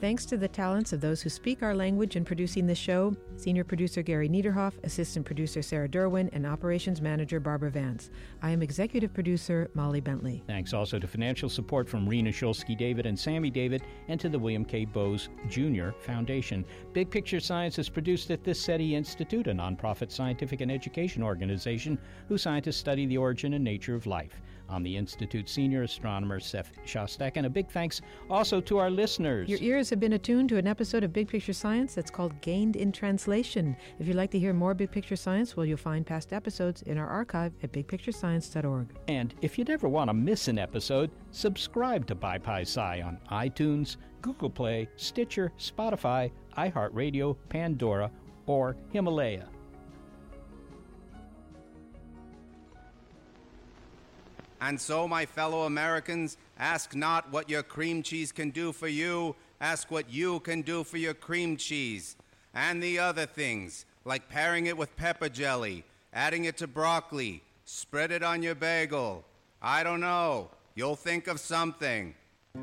Thanks to the talents of those who speak our language in producing this show, Senior Producer Gary Niederhoff, Assistant Producer Sarah Derwin, and Operations Manager Barbara Vance. I am Executive Producer Molly Bentley. Thanks also to financial support from Rena Shulsky-David and Sammy David, and to the William K. Bowes Jr. Foundation. Big Picture Science is produced at the SETI Institute, a nonprofit scientific and education organization whose scientists study the origin and nature of life. I'm the Institute's senior astronomer, Seth Shostak, and a big thanks also to our listeners. Your ears have been attuned to an episode of Big Picture Science that's called Gained in Translation. If you'd like to hear more Big Picture Science, well, you'll find past episodes in our archive at bigpicturescience.org. And if you never want to miss an episode, subscribe to BiPi-Sci on iTunes, Google Play, Stitcher, Spotify, iHeartRadio, Pandora, or Himalaya. And so, my fellow Americans, ask not what your cream cheese can do for you, ask what you can do for your cream cheese. And the other things, like pairing it with pepper jelly, adding it to broccoli, spread it on your bagel. I don't know. You'll think of something.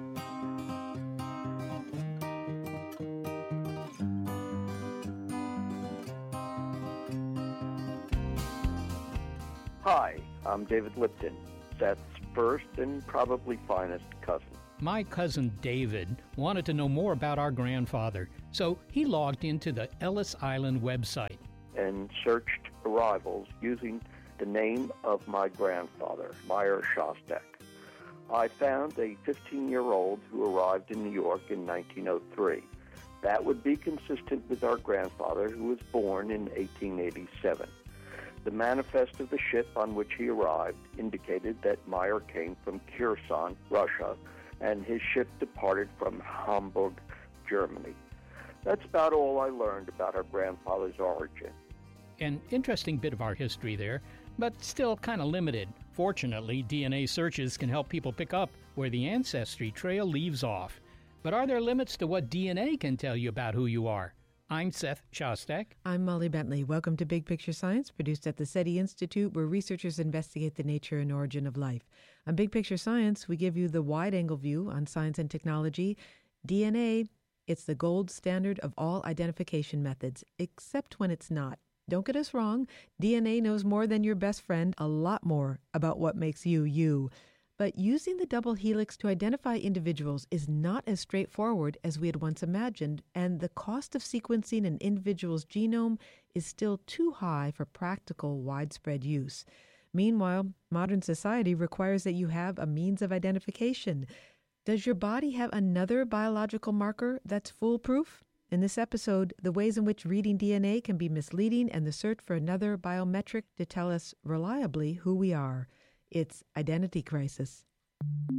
Hi, I'm David Lipton, Seth's first and probably finest cousin. My cousin David wanted to know more about our grandfather, so he logged into the Ellis Island website And searched arrivals using the name of my grandfather, Meyer Shostak. I found a 15-year-old who arrived in New York in 1903. That would be consistent with our grandfather, who was born in 1887. The manifest of the ship on which he arrived indicated that Meyer came from Kherson, Russia, and his ship departed from Hamburg, Germany. That's about all I learned about our grandfather's origin. An interesting bit of our history there, but still kind of limited. Fortunately, DNA searches can help people pick up where the ancestry trail leaves off. But are there limits to what DNA can tell you about who you are? I'm Seth Shostak. I'm Molly Bentley. Welcome to Big Picture Science, produced at the SETI Institute, where researchers investigate the nature and origin of life. On Big Picture Science, we give you the wide-angle view on science and technology. DNA, it's the gold standard of all identification methods, except when it's not. Don't get us wrong, DNA knows more than your best friend, a lot more about what makes you, you. But using the double helix to identify individuals is not as straightforward as we had once imagined, and the cost of sequencing an individual's genome is still too high for practical, widespread use. Meanwhile, modern society requires that you have a means of identification. Does your body have another biological marker that's foolproof? In this episode, the ways in which reading DNA can be misleading and the search for another biometric to tell us reliably who we are. It's Identity Crisis.